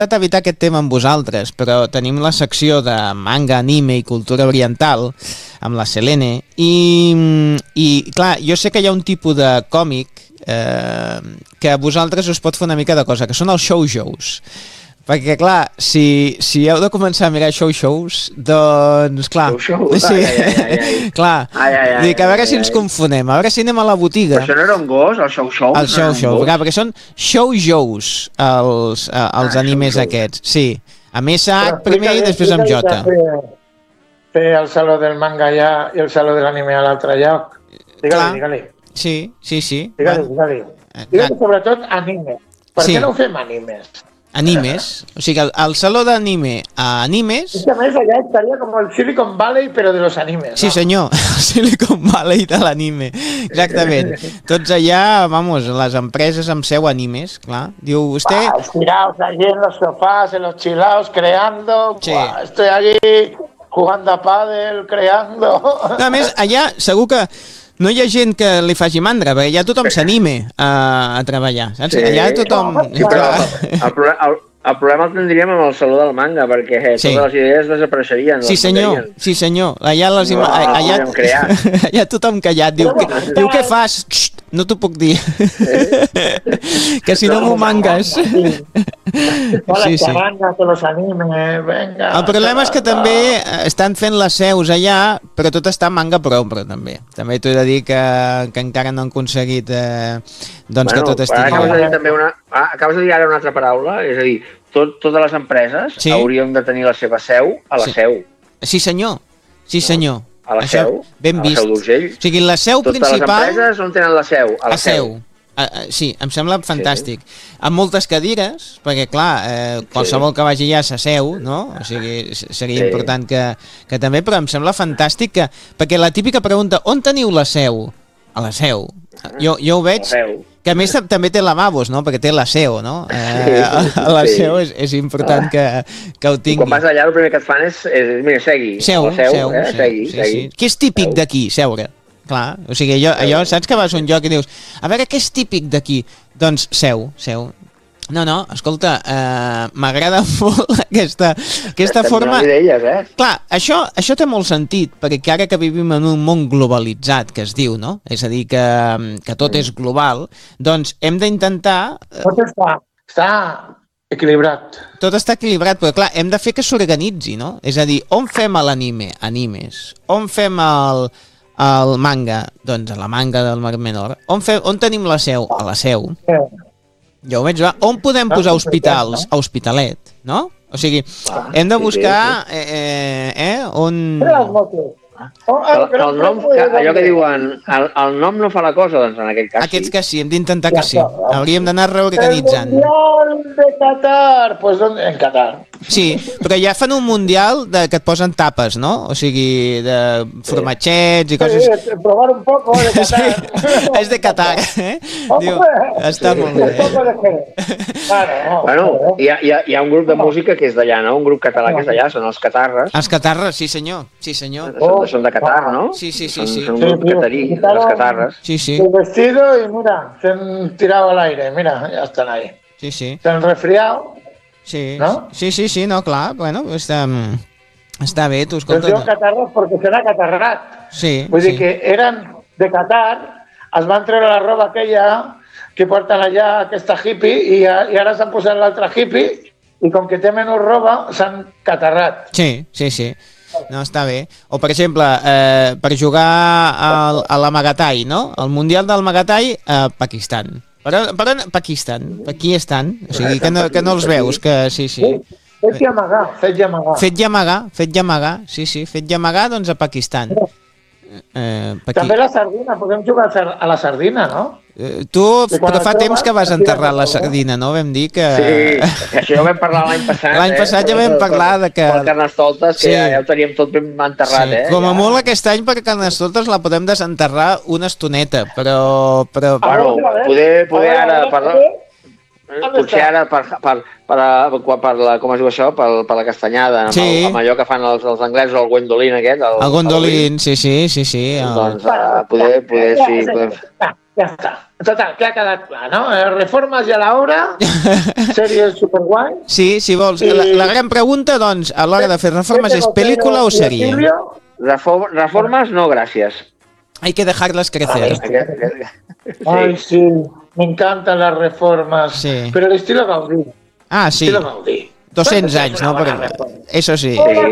evitar aquest tema amb vosaltres, però tenim la secció de manga, anime i cultura oriental amb la Selene i clar, jo sé que hi ha un tipus de còmic que a vosaltres us pot fer una mica de cosa, que són els shoujous. Perquè, clar, si heu de començar a mirar shows, doncs, clar... Sí, clar. Dic, a veure si ens confonem, a veure si anem a la botiga. Però això no era un gos, el show? El show, perquè són shoujous, els animes aquests, sí. Amb SH primer i després amb J. Fer el saló del manga allà i el saló de l'anime a l'altre lloc. Digue-li. Sí. Digue-li. Digue-li sobretot anime. Per què no ho fem animes? Animes, o sigui, el saló d'anime a animes... És que a més allà estaria com el Silicon Valley, però de los animes. Sí, senyor, el Silicon Valley de l'anime, exactament. Tots allà, vamos, les empreses amb seu animes, clar. Diu, usted... Estiraos allí en los sofás, en los chilaos, creando... Sí. Estoy aquí jugando a pádel, creando... A més, allà segur que no hi ha gent que li faci mandra, perquè allà tothom s'anime a treballar, saps? Sí. Allà tothom... Sí, però el problema el tindríem amb el saló del manga, perquè totes les idees desapareixerien. Sí, senyor. Allà allà tothom callat. Diu què fas? No t'ho puc dir. Que si no m'ho mangues. Sí. El problema és que també estan fent les seus allà, però tot està en manga prou, també. També t'ho he de dir que encara no han aconseguit que tot estigui... Acabes de dir ara una altra paraula, és a dir, totes les empreses hauríem de tenir la seva seu a la seu. Sí, senyor. A la seu, ben vist. A la seu d'Urgell. O sigui, la seu principal... Totes les empreses on tenen la seu? A la seu. Sí, em sembla fantàstic. Amb moltes cadires, perquè clar, qualsevol que vagi allà s'asseu, no? O sigui, seria important que també, però em sembla fantàstic perquè la típica pregunta, on teniu la seu? A la seu. Jo ho veig... Que a més també té lavabos, no? Perquè té la SEO, no? A la SEO és important que ho tingui. Quan vas allà el primer que et fan és mira, segui. Seu. Què és típic d'aquí, seure? Clar, o sigui, allò, saps que vas a un lloc i dius, a veure, què és típic d'aquí? Doncs seu. No, escolta, m'agrada molt aquesta forma... Clar, això té molt sentit, perquè ara que vivim en un món globalitzat, que es diu, no? És a dir, que tot és global, doncs hem d'intentar... Tot està equilibrat. Tot està equilibrat, però clar, hem de fer que s'organitzi, no? És a dir, on fem l'anime? Animes. On fem el manga? Doncs a la manga del Mar Menor. On tenim la seu? A la seu. Ja ho veig, va. On podem posar hospitals? A Hospitalet, no? O sigui, hem de buscar on... El nom, allò que diuen, el nom no fa la cosa, doncs en aquell cas Aquests que sí, hem d'intentar que sí. Hauríem d'anar reorganitzant. El Mundial de Qatar, pues en Qatar. Sí, però ja fan un mundial que et posen tapes, no? O sigui, de formatgets i coses... Sí, provar un poco de Qatar. Sí, és de Qatar, Diu, està molt bé. Bueno, hi ha un grup de música que és d'allà, no? Un grup català que és d'allà, són els Catarres. Els Catarres, sí senyor. Són de Qatar, no? Sí. Són un grup catarí, els Catarres. Sí. El vestido y mira, se han tirado al aire, mira, ya están ahí. Sí. Se han resfriado. Sí, ¿no? Sí, no, clar, bueno, està bé, tu escolta. Però diuen catarros perquè serà catarrat. Sí. Vull dir que eren de Qatar, es van treure la roba aquella que porten allà, aquesta hippie, i ara s'han posat l'altra hippie, i com que té menys roba, s'han catarrat. Sí. No, està bé. O, per exemple, per jugar a l'Amagatai, no? El Mundial del Magatai a Pakistan. Per on Pakistan? Per aquí estan? O sigui, que no els veus, que sí. Fet i amagar. Fet i amagar, sí, fet i amagar, doncs a Pakistan. També la sardina, podem jugar a la sardina, no? Tu, però fa temps que vas enterrar la sardina, no? Vam dir que... Sí, això ja ho vam parlar l'any passat. L'any passat ja vam parlar de que... Per Carnestoltes, que ja ho teníem tot ben enterrat, Com a molt aquest any per Carnestoltes la podem desenterrar una estoneta, però... Bueno, poder ara parlar... Potser ara per la, com es diu això, per la castanyada, amb allò que fan els anglesos, el Gwendolyn aquest. El Gwendolyn, sí. Doncs poder sí. Ja està. Total, que ha quedat clar, no? Reformes i a l'obra, sèries superguai. Sí, si vols. La gran pregunta, doncs, a l'hora de fer reformes, és pel·lícula o sèrie? Reformes, no, gràcies. Hay que dejarlas crecer. Ay, sí, me encantan las reformas, sí. Pero el estilo Gaudí. Ah, sí. 200 anys, no? Però, eso sí.